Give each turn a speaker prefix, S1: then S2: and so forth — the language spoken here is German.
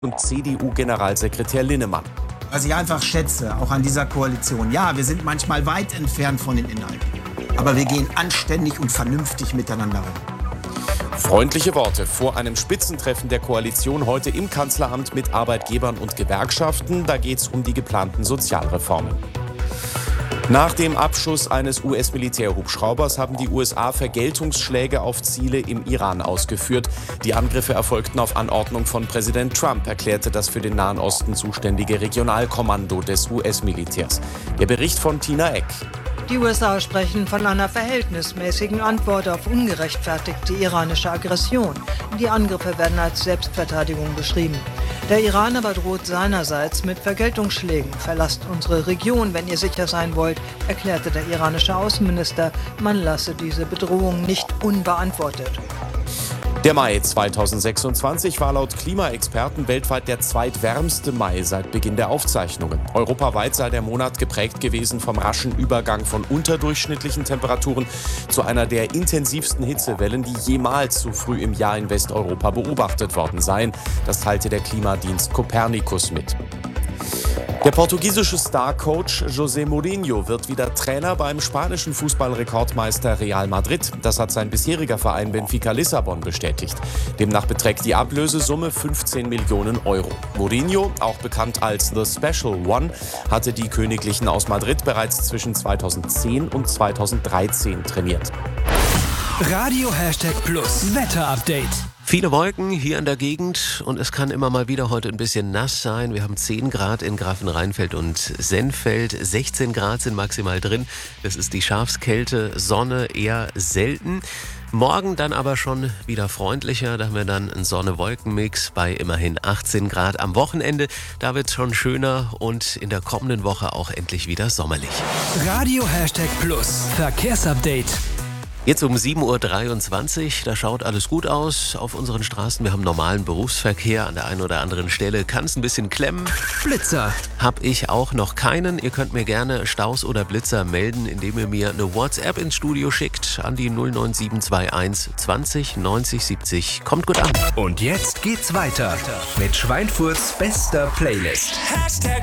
S1: und CDU-Generalsekretär Linnemann.
S2: Was ich einfach schätze, auch an dieser Koalition, ja, wir sind manchmal weit entfernt von den Inhalten, aber wir gehen anständig und vernünftig miteinander um.
S1: Freundliche Worte vor einem Spitzentreffen der Koalition heute im Kanzleramt mit Arbeitgebern und Gewerkschaften. Da geht es um die geplanten Sozialreformen. Nach dem Abschuss eines US-Militärhubschraubers haben die USA Vergeltungsschläge auf Ziele im Iran ausgeführt. Die Angriffe erfolgten auf Anordnung von Präsident Trump, erklärte das für den Nahen Osten zuständige Regionalkommando des US-Militärs. Der Bericht von Tina Eck.
S3: Die USA sprechen von einer verhältnismäßigen Antwort auf ungerechtfertigte iranische Aggression. Die Angriffe werden als Selbstverteidigung beschrieben. Der Iran aber droht seinerseits mit Vergeltungsschlägen. Verlasst unsere Region, wenn ihr sicher sein wollt, erklärte der iranische Außenminister. Man lasse diese Bedrohung nicht unbeantwortet.
S1: Der Mai 2026 war laut Klimaexperten weltweit der zweitwärmste Mai seit Beginn der Aufzeichnungen. Europaweit sei der Monat geprägt gewesen vom raschen Übergang von unterdurchschnittlichen Temperaturen zu einer der intensivsten Hitzewellen, die jemals so früh im Jahr in Westeuropa beobachtet worden seien. Das teilte der Klimadienst Copernicus mit. Der portugiesische Star-Coach José Mourinho wird wieder Trainer beim spanischen Fußballrekordmeister Real Madrid. Das hat sein bisheriger Verein Benfica Lissabon bestätigt. Demnach beträgt die Ablösesumme 15 Millionen Euro. Mourinho, auch bekannt als The Special One, hatte die Königlichen aus Madrid bereits zwischen 2010 und 2013 trainiert.
S4: Radio #Plus Wetter-Update.
S5: Viele Wolken hier in der Gegend und es kann immer mal wieder heute ein bisschen nass sein. Wir haben 10 Grad in Grafenrheinfeld und Sennfeld, 16 Grad sind maximal drin. Das ist die Schafskälte, Sonne eher selten. Morgen dann aber schon wieder freundlicher, da haben wir dann einen Sonne-Wolken-Mix bei immerhin 18 Grad. Am Wochenende, da wird es schon schöner und in der kommenden Woche auch endlich wieder sommerlich.
S4: Radio #Plus Verkehrsupdate.
S5: Jetzt um 7.23 Uhr, da schaut alles gut aus auf unseren Straßen. Wir haben normalen Berufsverkehr, an der einen oder anderen Stelle kann es ein bisschen klemmen.
S4: Blitzer.
S5: Hab ich auch noch keinen. Ihr könnt mir gerne Staus oder Blitzer melden, indem ihr mir eine WhatsApp ins Studio schickt an die 09721 20 90 70. Kommt gut an.
S4: Und jetzt geht's weiter mit Schweinfurts bester Playlist.